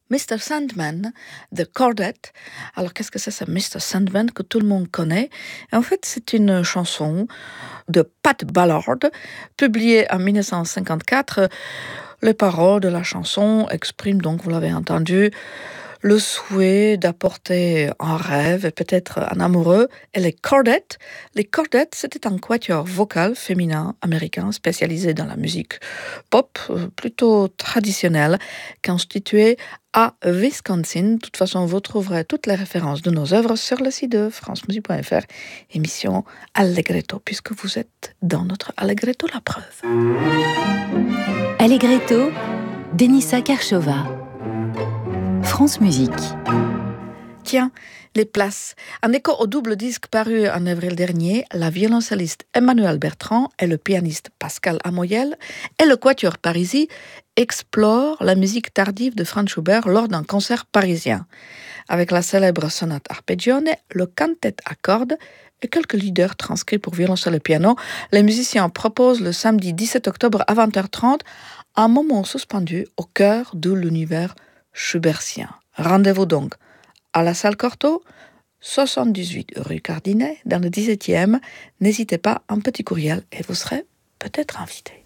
Mr. Sandman de Chordette. Alors, qu'est-ce que c'est ce Mr. Sandman que tout le monde connaît? En fait, c'est une chanson de Pat Ballard, publiée en 1954. Les paroles de la chanson expriment donc, vous l'avez entendu, le souhait d'apporter un rêve et peut-être un amoureux. Et les Chordettes, c'était un quatuor vocal féminin américain spécialisé dans la musique pop, plutôt traditionnelle, constitué à Wisconsin. De toute façon, vous trouverez toutes les références de nos œuvres sur le site de francemusique.fr, émission Allegretto, puisque vous êtes dans notre Allegretto la preuve. Allegretto, Denisa Karchova. France Musique. Tiens, les places. En écho au double disque paru en avril dernier, la violoncelliste Emmanuelle Bertrand et le pianiste Pascal Amoyel et le quatuor Parisi explorent la musique tardive de Franz Schubert lors d'un concert parisien. Avec la célèbre sonate arpeggione, le quintet à cordes et quelques leaders transcrits pour violoncelle et piano, les musiciens proposent le samedi 17 octobre à 20h30 un moment suspendu au cœur de l'univers schubertien. Rendez-vous donc à la salle Cortot, 78 rue Cardinet, dans le 17e. N'hésitez pas, un petit courriel et vous serez peut-être invité.